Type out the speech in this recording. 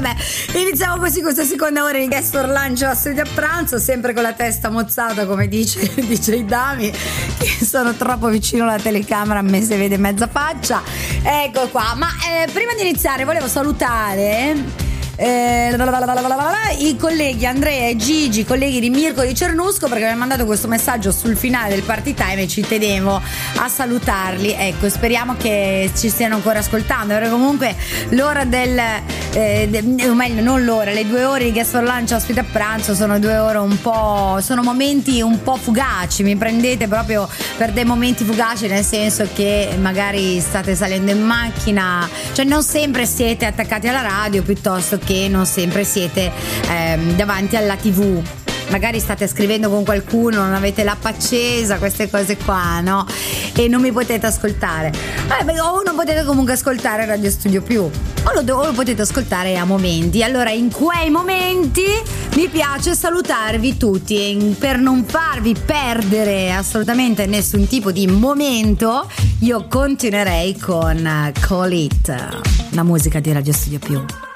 vabbè, iniziamo così questa seconda ora di Guest for Lunch a studio a pranzo, sempre con la testa mozzata, come dice DJ Dami, che sono troppo vicino alla telecamera, a me si vede mezza faccia. Ecco qua, ma prima di iniziare volevo salutare i colleghi Andrea e Gigi, colleghi di Mirko di Cernusco, perché mi hanno mandato questo messaggio sul finale del party time e ci tenevo a salutarli. Ecco, speriamo che ci stiano ancora ascoltando, perché comunque l'ora o meglio non l'ora, le 2 ore di Guest for Lunch ospite a pranzo sono 2 ore un po', sono momenti un po' fugaci, mi prendete proprio per dei momenti fugaci, nel senso che magari state salendo in macchina, cioè non sempre siete attaccati alla radio, piuttosto che non sempre siete davanti alla TV, magari state scrivendo con qualcuno, non avete l'app accesa, queste cose qua, no? E non mi potete ascoltare, o non potete comunque ascoltare Radio Studio Più, o lo potete ascoltare a momenti. Allora in quei momenti mi piace salutarvi tutti, e per non farvi perdere assolutamente nessun tipo di momento io continuerei con Call It, la musica di Radio Studio Più.